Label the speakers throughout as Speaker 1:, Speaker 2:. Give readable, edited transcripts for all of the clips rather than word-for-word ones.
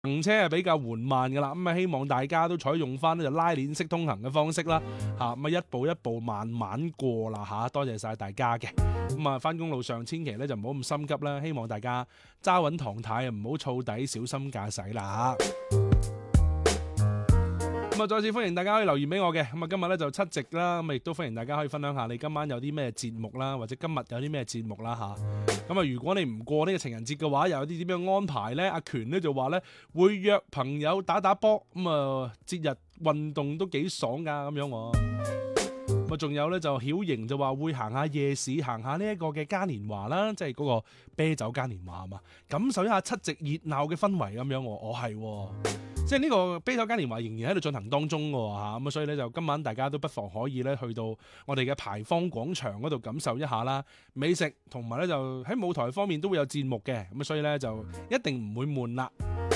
Speaker 1: 行車係比較緩慢㗎啦，咁啊希望大家都採用翻呢就拉鏈式通行嘅方式啦，咁啊一步一步慢慢過啦嚇，多謝晒大家嘅。咁啊翻工路上千祈咧就唔好咁心急啦，希望大家揸穩唐太，唔好燥底，小心駕駛啦嚇。咁啊，再次歡迎大家可以留言俾我嘅。咁啊，今日咧就七夕啦，咁亦都歡迎大家可以分享下你今晚有啲咩節目啦，或者今日有啲咩節目啦嚇。咁啊，如果你唔過呢個情人節嘅話，又有啲點樣安排呢？阿權咧就話咧會約朋友打打波，咁啊節日運動都幾爽噶咁樣喎。咁啊，仲有咧就曉瑩就話會行下夜市，行下呢一個嘅嘉年華啦，即係嗰個啤酒嘉年華啊嘛，感受一下七夕熱鬧嘅氛圍咁樣喎。我係喎。即係呢個啤酒嘉年華仍然喺度進行當中嘅嚇，咁所以咧就今晚大家都不妨可以咧去到我哋嘅牌坊廣場嗰度感受一下啦，美食同埋咧就喺舞台方面都會有節目嘅，咁所以咧就一定唔會悶啦。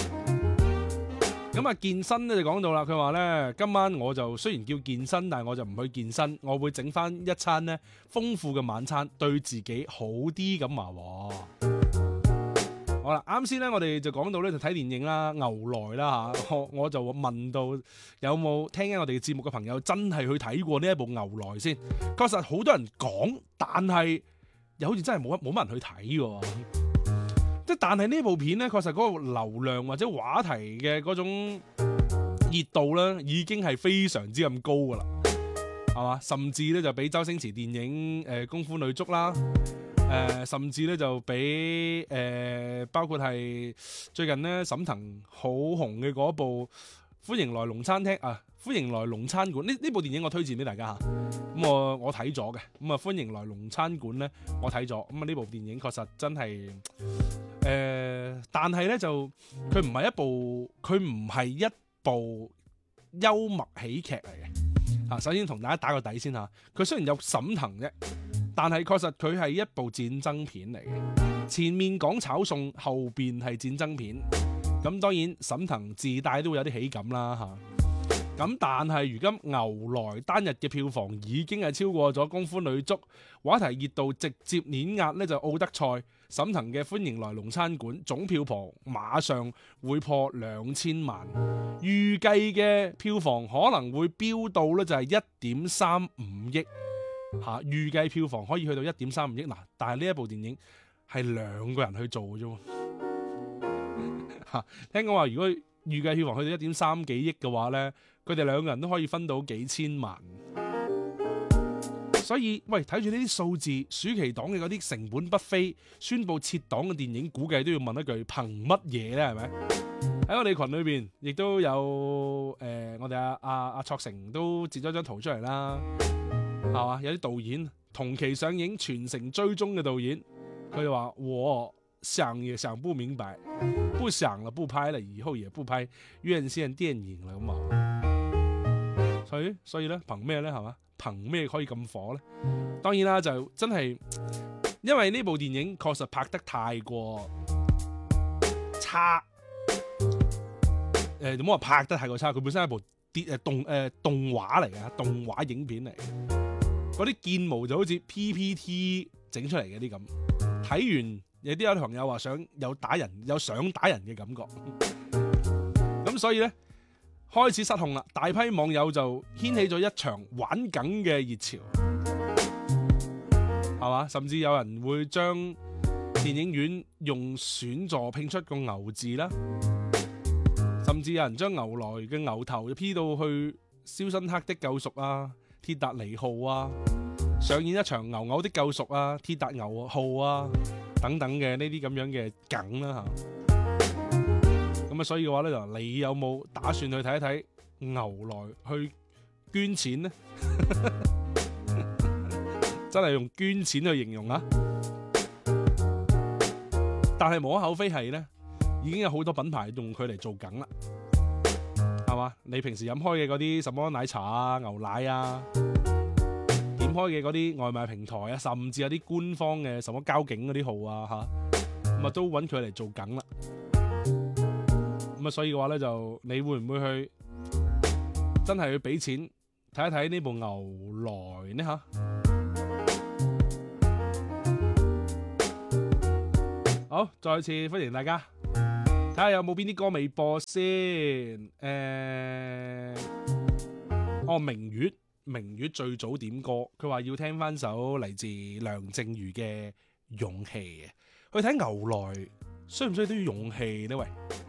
Speaker 1: 咁啊健身咧就講到啦，佢話咧今晚我就雖然叫健身，但係我就唔去健身，我會整翻一餐咧豐富嘅晚餐，對自己好啲咁話。好啦，啱先咧，我哋就講到咧就睇電影啦，牛來啦嚇，我就問到有冇聽緊我哋嘅節目嘅朋友真係去睇過呢一部牛來先？確實好多人講，但係又好似真係冇乜人去睇喎。即係但係呢部片咧，確實嗰個流量或者話題嘅嗰種熱度咧，已經係非常之咁高噶啦，係嘛？甚至咧就比周星馳電影功夫女足啦。甚至咧就俾包括係最近咧沈騰好紅嘅嗰部《歡迎來龍餐廳》啊，《歡迎來龍餐館》呢部電影我推薦俾大家嚇，咁我睇咗嘅，咁啊《歡迎來龍餐館》咧我睇咗，咁啊呢部電影確實真係但係咧就佢唔係一部幽默喜劇嚟嘅嚇。首先同大家打個底先嚇，佢雖然有沈騰啫。但係確實佢係一部戰爭片嚟嘅，前面講炒餸，後邊係戰爭片。咁當然沈騰自帶都會有啲喜感啦嚇。咁但係如今牛來單日嘅票房已經係超過咗功夫女足，話題熱度直接碾壓呢就奧德賽。沈騰嘅歡迎來龍餐館總票房馬上會破2000萬，預計嘅票房可能會飆到呢就係1.35億。預計票房可以去到1.35億嗱，但係呢一部電影係2個人去做嘅啫。聽講話如果預計票房去到1.3幾億嘅話呢，佢哋2個人都可以分到幾千萬。所以喂，睇住呢啲數字，暑期檔嘅嗰啲成本不菲，宣布撤檔嘅電影，估計都要問一句憑乜嘢呢？係咪？喺我哋群裏邊亦都有我哋阿卓成都截咗張圖出嚟啦。係嘛？有啲導演同期上映全城追蹤嘅導演，佢就話：我想也想不明白，不想了，不拍了，以後也不拍院線電影啦咁啊！所以咧，憑咩咧？係嘛？憑咩可以咁火咧？當然啦，就真係因為呢部電影確實拍得太過差，唔好話拍得太過差，佢本身係一部動畫嚟嘅，動畫影片嚟。嗰啲建模就好似 PPT 整出嚟嘅啲咁，睇完有啲朋友話想有打人嘅感覺，咁所以呢，開始失控啦，大批網友就掀起咗一場玩梗嘅熱潮，係嘛？甚至有人會將電影院用選座拼出個牛字啦，甚至有人將牛來嘅牛頭 P 到去肖申克的救贖啊、鐵達尼號啊，上演一場牛牛的救贖啊、鐵達牛號啊等等嘅呢啲咁樣嘅梗啦嚇。咁啊，所以嘅話咧，就你有冇打算去睇一睇牛來去捐錢呢？真係用捐錢去形容啊！但係無可厚非係咧，已經有好多品牌用佢嚟做梗啦。係嘛？你平時飲開嘅嗰啲什麼奶茶啊、牛奶啊，點開嘅嗰啲外賣平台啊，甚至有啲官方嘅什麼交警嗰啲號啊，嚇咁啊都揾佢嚟做梗啦。咁啊，所以嘅話咧，就你會唔會去真係去俾錢睇一睇呢部牛來呢？嚇，好，再次歡迎大家。 睇下有冇邊啲歌未播先。明月最早點歌，佢話要聽翻首嚟自梁靜茹嘅《勇氣》。去睇牛來需唔需要都要勇氣呢？喂！